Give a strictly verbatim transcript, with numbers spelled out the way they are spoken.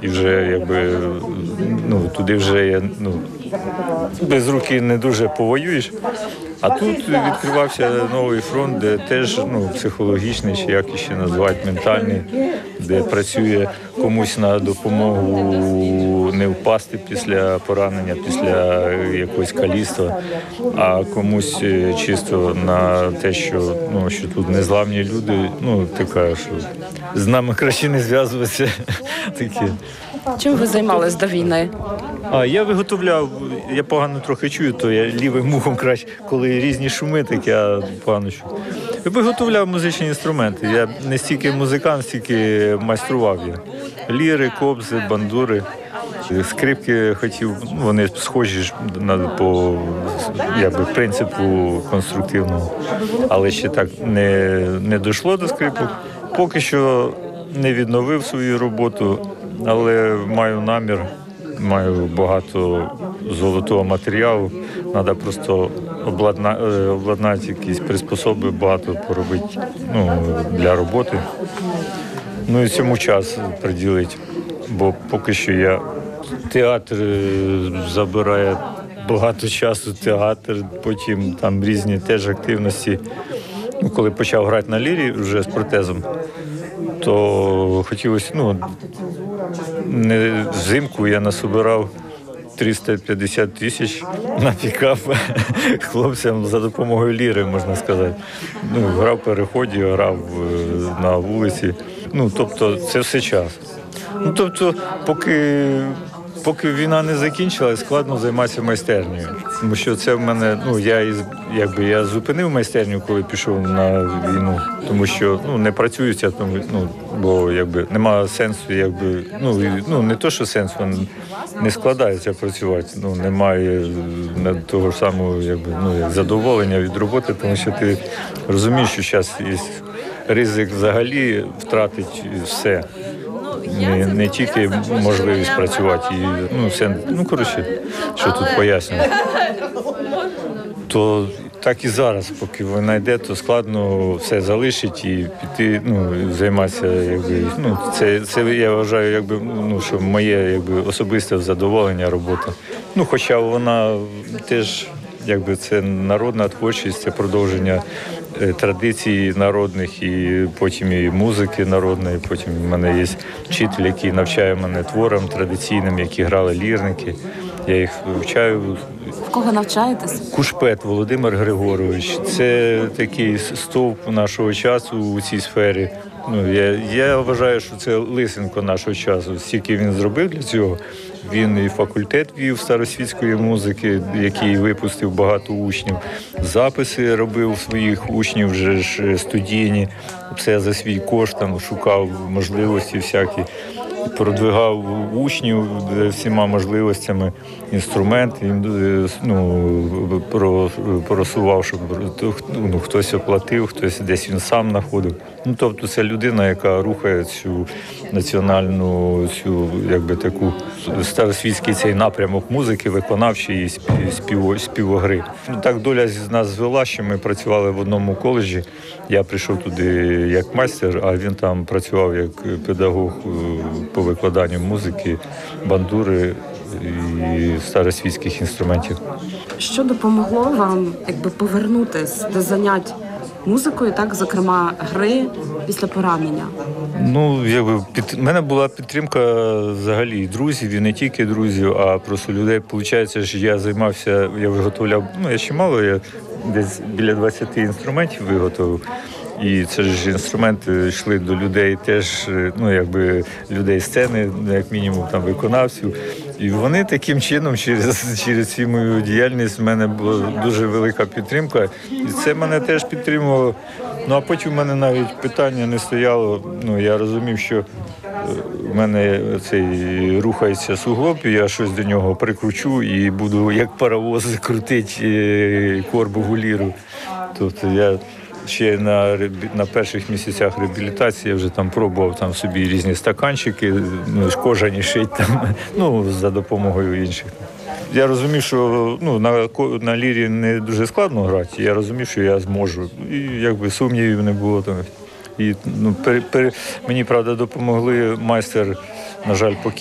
і вже якби ну, туди вже я ну, без руки не дуже повоюєш. А тут відкривався новий фронт, де теж ну, психологічний, чи як ще назвати, ментальний, де працює комусь на допомогу не впасти після поранення, після якогось каліцтва, а комусь чисто на те, що, ну, що тут незламні люди, ну, ти кажеш, що з нами краще не зв'язуватися. Такі. Чим ви займались до війни? А я виготовляв, я погано трохи чую, то я лівим ухом краще, коли різні шуми, так я погано чую. Я виготовляв музичні інструменти. Я не стільки музикант, стільки майстрував я. Ліри, кобзи, бандури. Скрипки хотів, вони схожі ж по якби, принципу конструктивного, але ще так не, не дійшло до скрипок. Поки що не відновив свою роботу, але маю намір, маю багато золотого матеріалу. Треба просто обладна, обладнати якісь приспособи, багато поробити ну, для роботи. Ну і цьому час приділити, бо поки що я театр забирає багато часу, театр, потім там різні теж активності. Ну, коли почав грати на лірі вже з протезом, то хотілося, ну, не взимку я насобирав триста п'ятдесят тисяч на пікап хлопцям за допомогою ліри, можна сказати. Ну, грав в переході, грав на вулиці. Ну, тобто це все час. Ну, тобто, поки, поки війна не закінчилась, складно займатися майстернею. Тому що це в мене, ну, я якби я зупинив майстерню, коли пішов на війну, тому що ну, не працюється, тому, ну, бо якби немає сенсу, якби, ну, ну не то, що сенсу, не складається працювати, ну, немає того ж самого, якби, ну, як задоволення від роботи, тому що ти розумієш, що зараз є ризик взагалі втратити все. Не, не тільки можливість працювати, і, ну, все, ну, коротше, що тут пояснюю. То так і зараз, поки вона йде, то складно все залишити і піти, ну, займатися, якби, ну, це, це я вважаю, якби, ну, що моє, якби, особисте задоволення робота. Ну, хоча вона теж, якби, це народна творчість, це продовження традицій народних, і потім і музики народної, потім в мене є вчитель, який навчає мене творам традиційним, які грали лірники. Я їх вивчаю. В кого навчаєтесь? Кушпет Володимир Григорович. Це такий стовп нашого часу у цій сфері. Ну, я, я вважаю, що це Лисенко нашого часу. Стільки він зробив для цього. Він і факультет вів старосвітської музики, який випустив багато учнів. Записи робив своїх учнів, вже ж студійні. Все за свій кошт, там, шукав можливості всякі. Продвигав учнів всіма можливостями, інструмент, ну, просував, щоб ну, хтось оплатив, хтось десь він сам знаходив. Ну, тобто це людина, яка рухає цю національну, цю, якби таку старосвітський цей напрямок музики, виконавчої і спів, співогри. Ну, так доля з нас звела, що ми працювали в одному коледжі. Я прийшов туди як майстер, а він там працював як педагог по викладанню музики, бандури і старосвітських інструментів. Що допомогло вам, якби, повернутися до занять музикою, так, зокрема, гри після поранення? Ну, якби, під... У мене була підтримка взагалі і друзів, і не тільки друзів, а просто людей. Получається, що я займався, я виготовляв, ну, я ще мало, я десь біля двадцяти інструментів виготовив. І це ж інструменти йшли до людей теж, ну, якби, людей сцени, як мінімум, там, виконавців. І вони таким чином, через, через цю мою діяльність, в мене була дуже велика підтримка. І це мене теж підтримувало. Ну, а потім в мене навіть питання не стояло. Ну, я розумів, що в мене цей рухається суглоб, і я щось до нього прикручу і буду як паровоз крутити корбову ліру. Тобто я ще на, на перших місяцях реабілітації я вже там пробував там собі різні стаканчики, ну, кожані шить там, ну, за допомогою інших. Я розумів, що ну, на, на лірі не дуже складно грати, я розумів, що я зможу. І якби сумнівів не було там. І, ну, пер, пер, мені, правда, допомогли майстер, на жаль, покійний.